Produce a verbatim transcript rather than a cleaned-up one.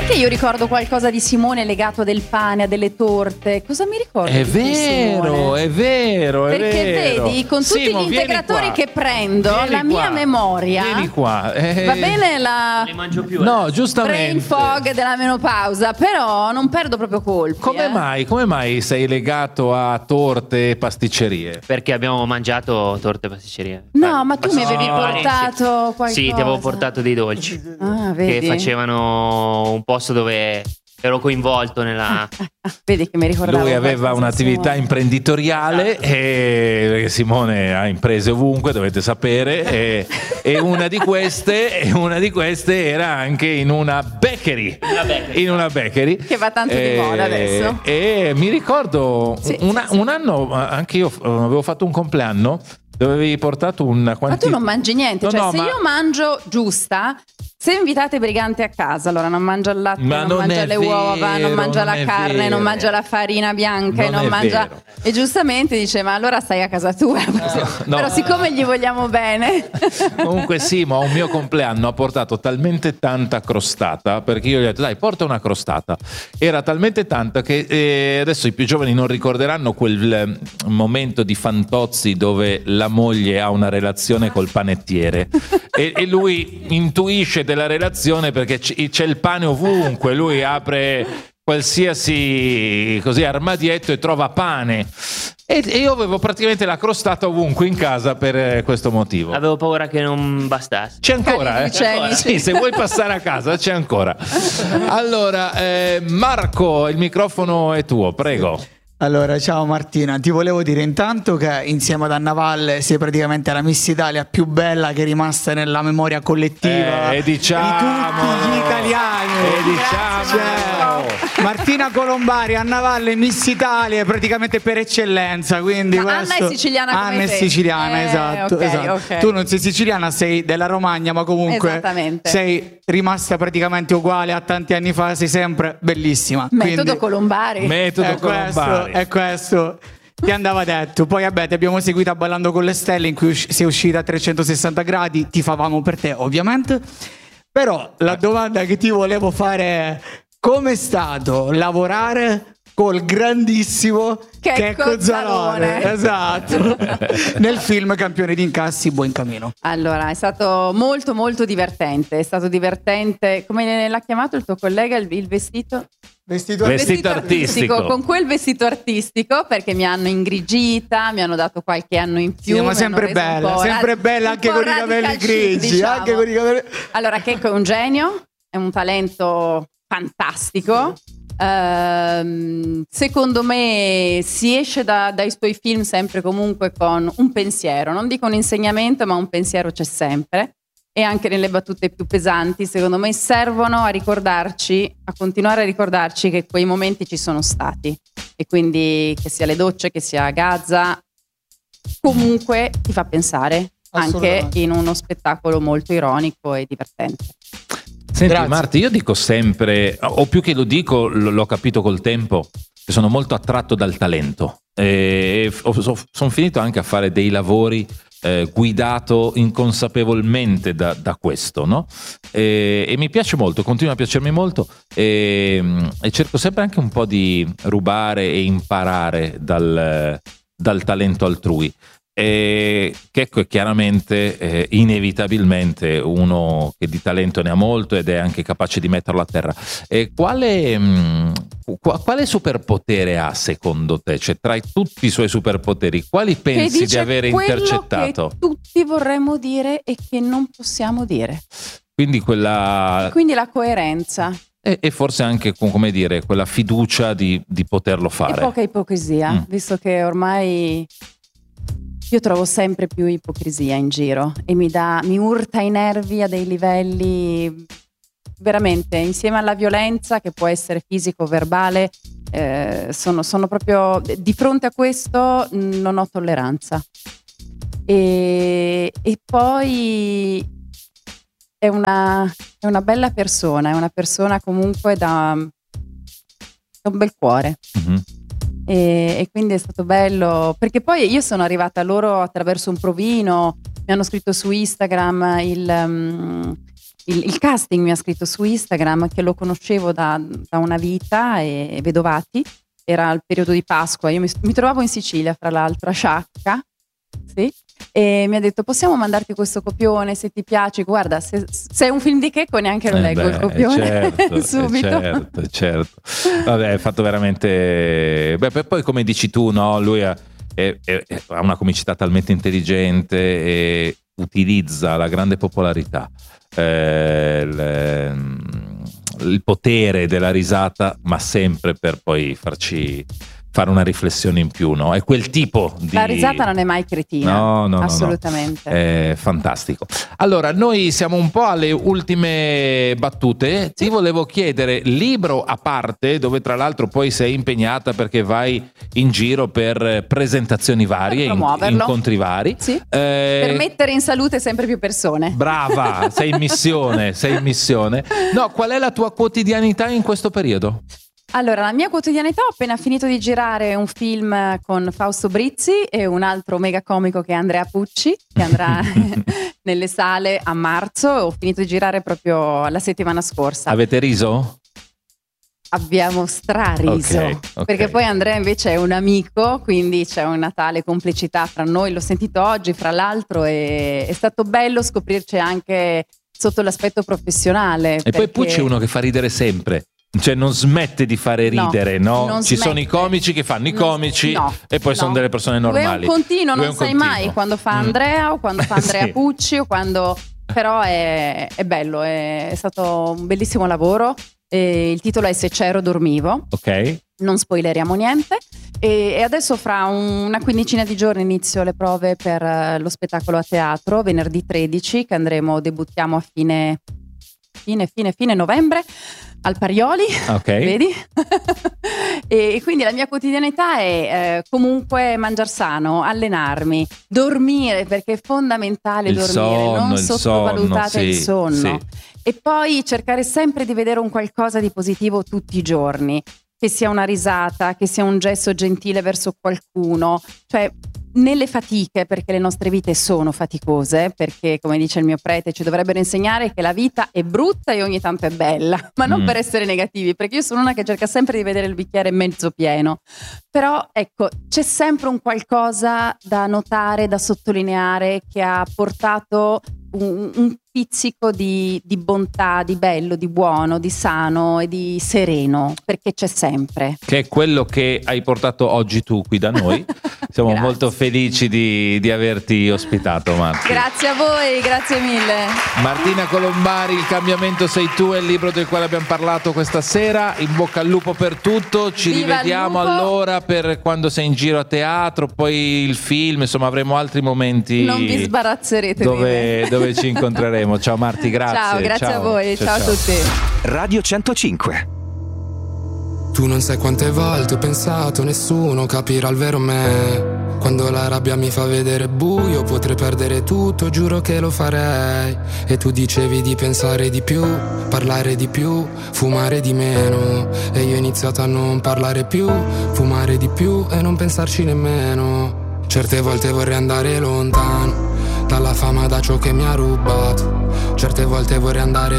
Che io ricordo qualcosa di Simone legato a del pane, a delle torte. Cosa mi ricordo? È di vero, Simone? è vero, è Perché vero. vedi, con tutti Simo, gli integratori che prendo, Vieni la mia qua. memoria. Vieni qua. Eh, Va bene la Non li mangio più. No, adesso. giustamente. brain fog della menopausa, però non perdo proprio colpi. Come eh. mai? Come mai sei legato a torte e pasticcerie? Perché abbiamo mangiato torte e pasticcerie. No, ma tu mi avevi Sì, portato qualcosa. Sì, ti avevo portato dei dolci Ah, che vedi? facevano un posto dove ero coinvolto nella... Ah, vedi che mi ricordavo. Lui aveva qualcosa, un'attività Simone. imprenditoriale e perché Simone ha imprese ovunque, dovete sapere, e, e una di queste e una di queste era anche in una bakery. Una bakery. In una bakery. Che va tanto di moda adesso. E mi ricordo Sì, una- sì, sì. un anno anche io eh, avevo fatto un compleanno dove avevi portato un Ma quanti... tu non mangi niente, No, cioè no, se ma- io mangio giusta, se invitate Brigante a casa, allora non mangia il latte, Ma non, non mangia è le uova, vero, non mangia non la è carne, vero. non mangia la farina bianca e Non non è mangia... vero. E giustamente dice, ma allora stai a casa tua. no. Però siccome gli vogliamo bene... Comunque Simo a un mio compleanno ha portato talmente tanta crostata, perché io gli ho detto dai porta una crostata, era talmente tanta che eh, adesso i più giovani non ricorderanno quel eh, momento di Fantozzi dove la moglie ha una relazione col panettiere e, e lui intuisce della relazione perché c- c'è il pane ovunque, lui apre qualsiasi così armadietto e trova pane e, e io avevo praticamente la crostata ovunque in casa per eh, questo motivo. Avevo paura che non bastasse. C'è ancora, Cani eh? glicemici. Sì, se vuoi passare a casa c'è ancora. Allora, eh, Marco, il microfono è tuo, prego. Allora, ciao Martina, ti volevo dire intanto che insieme ad Anna Valle sei praticamente la Miss Italia più bella che è rimasta nella memoria collettiva Eh, diciamo, di tutti gli italiani. eh, diciamo. Cioè, Martina Colombari, Anna Valle, Miss Italia praticamente per eccellenza. Quindi Ma Anna questo- è siciliana come Anna è te. siciliana, Eh, esatto, ok, esatto. ok. Tu non sei siciliana, sei della Romagna, ma comunque Esattamente. sei rimasta praticamente uguale a tanti anni fa, sei sempre bellissima. Metodo Quindi- Colombari. Metodo è questo, Colombari. è questo. Ti andava detto. Poi vabbè, ti abbiamo seguita Ballando con le Stelle, in cui usci- sei uscita a trecentosessanta gradi. Ti favamo per te, ovviamente. Però la domanda che ti volevo fare è: com'è stato lavorare col grandissimo Checco Checco Zalone? Zalone. Esatto. Nel film Campione di incassi, Buon cammino. Allora, è stato molto molto divertente, è stato divertente, come l'ha chiamato il tuo collega, il, il vestito? Vestito, Vestito artistico. Con quel vestito artistico, perché mi hanno ingrigita, mi hanno dato qualche anno in più. Sì, ma mi sempre hanno reso un bella, po' sempre rad- bella un anche po' con i capelli radical chic, grigi, diciamo. anche con i capelli... Allora, Checco è un genio, è un talento fantastico. Ehm, secondo me si esce da- dai suoi film sempre comunque con un pensiero, non dico un insegnamento, ma un pensiero c'è sempre. E anche nelle battute più pesanti, secondo me, servono a ricordarci, a continuare a ricordarci che quei momenti ci sono stati. E quindi che sia le docce, che sia Gaza, comunque ti fa pensare anche Assolutamente. in uno spettacolo molto ironico e divertente. Senti Grazie. Marti, io dico sempre, o più che lo dico, l- l'ho capito col tempo, che sono molto attratto dal talento. E sono finito anche a fare dei lavori eh, guidato inconsapevolmente da, da questo, no? E, e mi piace molto, continua a piacermi molto e, e cerco sempre anche un po' di rubare e imparare dal, dal talento altrui. E Checco è chiaramente, eh, inevitabilmente uno che di talento ne ha molto ed è anche capace di metterlo a terra. E quale, mh, qu- quale superpotere ha secondo te? Cioè, tra tutti i suoi superpoteri, quali Che pensi dice di avere quello intercettato? che tutti vorremmo dire e che non possiamo dire. Quindi quella... Quindi la coerenza E, e forse anche, come dire, quella fiducia di, di poterlo e fare. poca ipocrisia, Mm. visto che ormai io trovo sempre più ipocrisia in giro e mi dà, mi urta i nervi a dei livelli veramente, insieme alla violenza che può essere fisico o verbale, eh, sono, sono proprio di fronte a questo mh, non ho tolleranza. E, e poi è una, è una bella persona, è una persona comunque da, da un bel cuore. Mhm. E, e quindi è stato bello, perché poi io sono arrivata a loro attraverso un provino, mi hanno scritto su Instagram il, um, il, il casting mi ha scritto su Instagram che lo conoscevo da, da una vita, e Vedovati, era il periodo di Pasqua, io mi, mi trovavo in Sicilia fra l'altro, a Sciacca, sì, e mi ha detto possiamo mandarti questo copione se ti piace, guarda se, se è un film di Checco neanche lo Eh leggo beh, il copione certo, subito. certo, certo. Vabbè, è fatto veramente beh, poi come dici tu, no, lui ha, è, è, ha una comicità talmente intelligente e utilizza la grande popolarità, eh, il, il potere della risata, ma sempre per poi farci fare una riflessione in più, no? È quel tipo di... La risata non è mai cretina, no, no, assolutamente. No, no. È fantastico. Allora, noi siamo un po' alle ultime battute. Ti volevo chiedere, libro a parte, dove tra l'altro poi sei impegnata perché vai in giro per presentazioni varie, per promuoverlo. incontri vari. Sì. Eh, per mettere in salute sempre più persone. Brava, sei in missione, sei in missione. No, qual è la tua quotidianità in questo periodo? Allora, la mia quotidianità, ho appena finito di girare un film con Fausto Brizzi e un altro mega comico che è Andrea Pucci, che andrà nelle sale a marzo. Ho finito di girare proprio la settimana scorsa. Avete riso? Abbiamo strariso, okay, okay. Perché poi Andrea invece è un amico, quindi c'è una tale complicità fra noi. L'ho sentito oggi, fra l'altro, e è stato bello scoprirci anche sotto l'aspetto professionale. E perché... poi Pucci è uno che fa ridere sempre. Cioè non smette di fare ridere, no? no? Ci smette. sono i comici che fanno i non, comici no, e poi no. sono delle persone normali. Lui è un continuo, Lui non un sai continuo. mai quando fa Andrea mm. o quando fa Andrea sì. Pucci o quando... Però è, è bello, è, è stato un bellissimo lavoro. E il titolo è Se c'ero dormivo. Ok. Non spoileriamo niente. E, e adesso fra un, una quindicina di giorni inizio le prove per uh, lo spettacolo a teatro, venerdì tredici, che andremo, debuttiamo a fine... fine, fine, fine novembre al Parioli, okay. Vedi? E quindi la mia quotidianità è eh, comunque mangiar sano, allenarmi, dormire, perché è fondamentale il dormire, sonno, non il sottovalutate sonno, il sì, sonno. Sì. E poi cercare sempre di vedere un qualcosa di positivo tutti i giorni, che sia una risata, che sia un gesto gentile verso qualcuno, cioè nelle fatiche, perché le nostre vite sono faticose, perché come dice il mio prete ci dovrebbero insegnare che la vita è brutta e ogni tanto è bella, ma non mm. per essere negativi, perché io sono una che cerca sempre di vedere il bicchiere mezzo pieno. Però ecco, c'è sempre un qualcosa da notare, da sottolineare, che ha portato un, un pizzico di, di bontà, di bello, di buono, di sano e di sereno, perché c'è sempre. Che è quello che hai portato oggi tu qui da noi. Siamo molto felici di, di averti ospitato, Marti. Grazie a voi, grazie mille. Martina Colombari, Il cambiamento sei tu, è il libro del quale abbiamo parlato questa sera. In bocca al lupo per tutto, ci Viva rivediamo allora per quando sei in giro a teatro, poi il film, insomma avremo altri momenti. Non vi sbarazzerete dove, dove ci incontreremo. Ciao Marti, grazie. Ciao, grazie ciao. a voi, ciao, ciao, ciao a tutti. Radio centocinque. Tu non sai quante volte ho pensato, nessuno capirà il vero me. Quando la rabbia mi fa vedere buio, potrei perdere tutto, giuro che lo farei. E tu dicevi di pensare di più, parlare di più, fumare di meno. E io ho iniziato a non parlare più, fumare di più e non pensarci nemmeno. Certe volte vorrei andare lontano dalla fama, da ciò che mi ha rubato. Certe volte vorrei andare